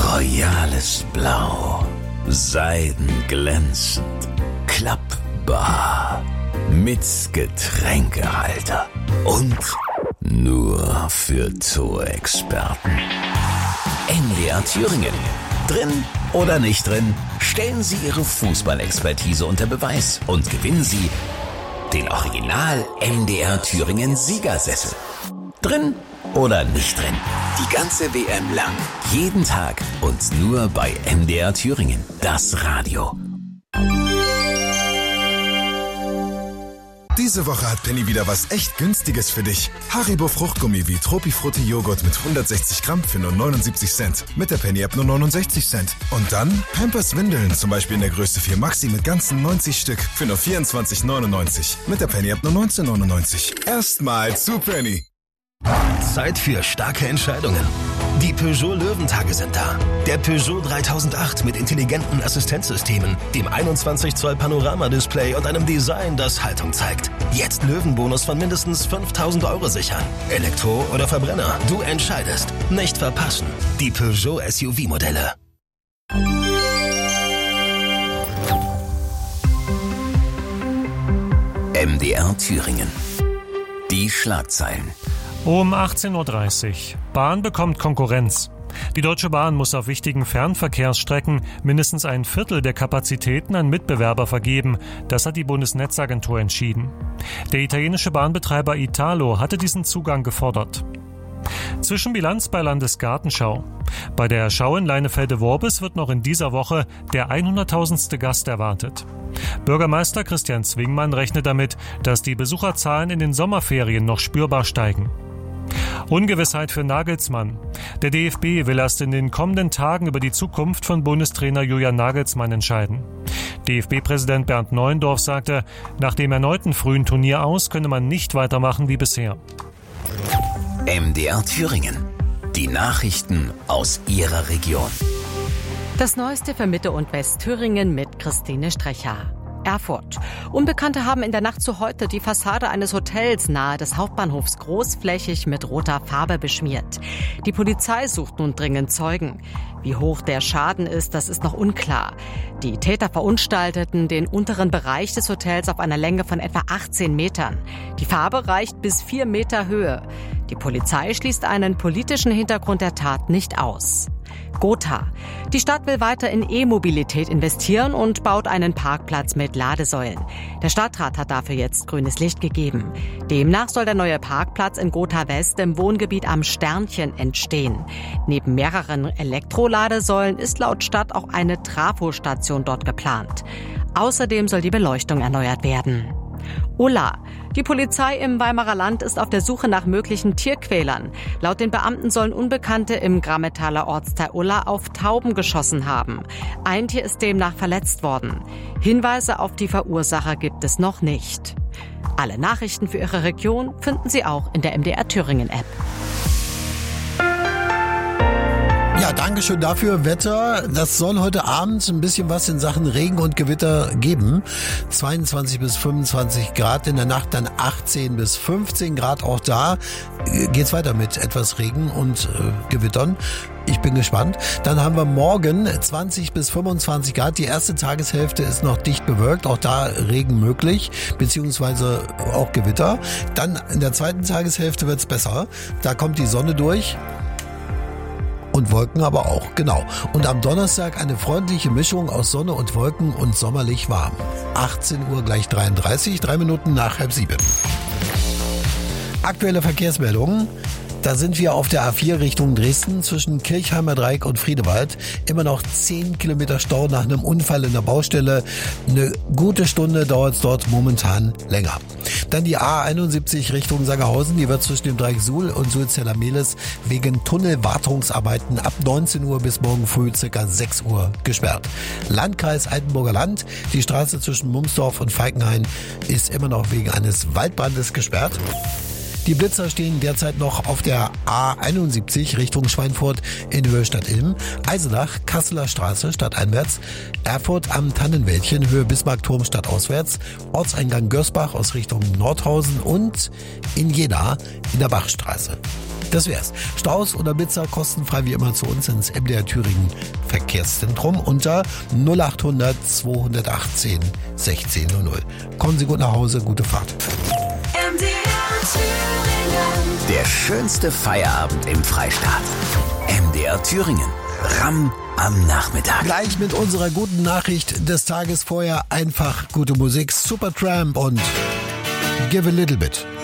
royales Blau, seidenglänzend, klappbar, mit Getränkehalter und nur für Zoo-Experten. MDR Thüringen. Drin oder nicht drin, stellen Sie Ihre Fußballexpertise unter Beweis und gewinnen Sie den Original MDR Thüringen Siegersessel. Drin oder nicht drin, die ganze WM lang, jeden Tag und nur bei MDR Thüringen, das Radio. Diese Woche hat Penny wieder was echt Günstiges für dich. Haribo Fruchtgummi wie Tropifrutti Joghurt mit 160 Gramm für nur 79 Cent. Mit der Penny-App nur 69 Cent. Und dann Pampers Windeln, zum Beispiel in der Größe 4 Maxi mit ganzen 90 Stück für nur 24,99. Mit der Penny-App nur 19,99. Erstmal zu Penny. Zeit für starke Entscheidungen. Die Peugeot Löwentage sind da. Der Peugeot 3008 mit intelligenten Assistenzsystemen, dem 21 Zoll Panorama-Display und einem Design, das Haltung zeigt. Jetzt Löwenbonus von mindestens 5.000 € sichern. Elektro oder Verbrenner, du entscheidest. Nicht verpassen. Die Peugeot SUV-Modelle. MDR Thüringen. Die Schlagzeilen. Um 18.30 Uhr. Bahn bekommt Konkurrenz. Die Deutsche Bahn muss auf wichtigen Fernverkehrsstrecken mindestens ein Viertel der Kapazitäten an Mitbewerber vergeben. Das hat die Bundesnetzagentur entschieden. Der italienische Bahnbetreiber Italo hatte diesen Zugang gefordert. Zwischenbilanz bei Landesgartenschau. Bei der Schau in Leinefelde-Worbis wird noch in dieser Woche der 100.000. Gast erwartet. Bürgermeister Christian Zwingmann rechnet damit, dass die Besucherzahlen in den Sommerferien noch spürbar steigen. Ungewissheit für Nagelsmann. Der DFB will erst in den kommenden Tagen über die Zukunft von Bundestrainer Julian Nagelsmann entscheiden. DFB-Präsident Bernd Neuendorf sagte, nach dem erneuten frühen Turnier aus könne man nicht weitermachen wie bisher. MDR Thüringen. Die Nachrichten aus Ihrer Region. Das Neueste für Mitte und Westthüringen mit Christine Strecher. Erfurt. Unbekannte haben in der Nacht zu heute die Fassade eines Hotels nahe des Hauptbahnhofs großflächig mit roter Farbe beschmiert. Die Polizei sucht nun dringend Zeugen. Wie hoch der Schaden ist, das ist noch unklar. Die Täter verunstalteten den unteren Bereich des Hotels auf einer Länge von etwa 18 Metern. Die Farbe reicht bis 4 Meter Höhe. Die Polizei schließt einen politischen Hintergrund der Tat nicht aus. Gotha. Die Stadt will weiter in E-Mobilität investieren und baut einen Parkplatz mit Ladesäulen. Der Stadtrat hat dafür jetzt grünes Licht gegeben. Demnach soll der neue Parkplatz in Gotha West im Wohngebiet am Sternchen entstehen. Neben mehreren Elektroladesäulen ist laut Stadt auch eine Trafostation dort geplant. Außerdem soll die Beleuchtung erneuert werden. Ulla. Die Polizei im Weimarer Land ist auf der Suche nach möglichen Tierquälern. Laut den Beamten sollen Unbekannte im Grammetaler Ortsteil Ulla auf Tauben geschossen haben. Ein Tier ist demnach verletzt worden. Hinweise auf die Verursacher gibt es noch nicht. Alle Nachrichten für Ihre Region finden Sie auch in der MDR Thüringen App. Ja, danke schön dafür. Wetter, das soll heute Abend ein bisschen was in Sachen Regen und Gewitter geben. 22 bis 25 Grad, in der Nacht dann 18 bis 15 Grad. Auch da geht's weiter mit etwas Regen und Gewittern. Ich bin gespannt. Dann haben wir morgen 20 bis 25 Grad. Die erste Tageshälfte ist noch dicht bewölkt. Auch da Regen möglich, beziehungsweise auch Gewitter. Dann in der zweiten Tageshälfte wird's besser. Da kommt die Sonne durch. Und Wolken aber auch, genau. Und am Donnerstag eine freundliche Mischung aus Sonne und Wolken und sommerlich warm. 18 Uhr gleich 33, 3 Minuten nach 6:30. Aktuelle Verkehrsmeldungen. Da sind wir auf der A4 Richtung Dresden zwischen Kirchheimer Dreieck und Friedewald. Immer noch 10 Kilometer Stau nach einem Unfall in der Baustelle. Eine gute Stunde dauert es dort momentan länger. Dann die A71 Richtung Sangerhausen. Die wird zwischen dem Dreieck Suhl und Sulzeller-Mehlis wegen Tunnelwartungsarbeiten ab 19 Uhr bis morgen früh ca. 6 Uhr gesperrt. Landkreis Altenburger Land. Die Straße zwischen Mumsdorf und Falkenhain ist immer noch wegen eines Waldbrandes gesperrt. Die Blitzer stehen derzeit noch auf der A71 Richtung Schweinfurt in Höhe Stadt-Ilm, Eisenach, Kasseler Straße stadteinwärts, Erfurt am Tannenwäldchen, Höhe Bismarckturm stadtauswärts, Ortseingang Görsbach aus Richtung Nordhausen und in Jena in der Bachstraße. Das wär's. Staus oder Blitzer kostenfrei wie immer zu uns ins MDR Thüringen Verkehrszentrum unter 0800 218 1600. Kommen Sie gut nach Hause, gute Fahrt. MDR Thüringen. Der schönste Feierabend im Freistaat. MDR Thüringen. Ramm am Nachmittag. Gleich mit unserer guten Nachricht des Tages vorher einfach gute Musik. Supertramp und Give a Little Bit.